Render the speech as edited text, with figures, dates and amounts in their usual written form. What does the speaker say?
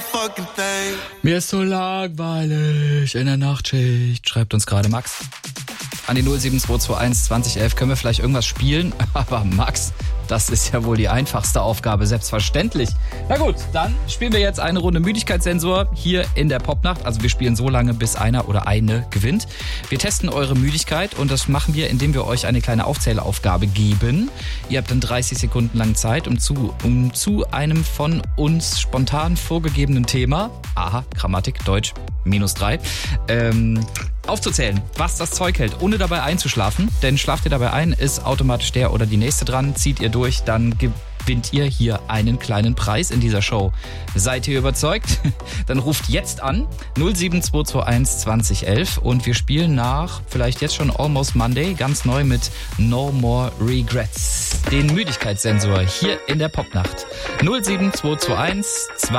Mir ist so langweilig in der Nachtschicht, schreibt uns gerade Max. An die 07221 2011 können wir vielleicht irgendwas spielen, aber Max, das ist ja wohl die einfachste Aufgabe, selbstverständlich. Na gut, dann spielen wir jetzt eine Runde Müdigkeitssensor hier in der Popnacht. Also wir spielen so lange, bis einer oder eine gewinnt. Wir testen eure Müdigkeit und das machen wir, indem wir euch eine kleine Aufzählaufgabe geben. Ihr habt dann 30 Sekunden lang Zeit, um zu einem von uns spontan vorgegebenen Thema, aha, Grammatik, Deutsch, -3, aufzuzählen, was das Zeug hält, ohne dabei einzuschlafen. Denn schlaft ihr dabei ein, ist automatisch der oder die nächste dran. Zieht ihr durch, dann gewinnt ihr hier einen kleinen Preis in dieser Show. Seid ihr überzeugt? Dann ruft jetzt an 07221 2011 und wir spielen nach vielleicht jetzt schon Almost Monday ganz neu mit No More Regrets. Den Müdigkeitssensor hier in der Popnacht. 07221 20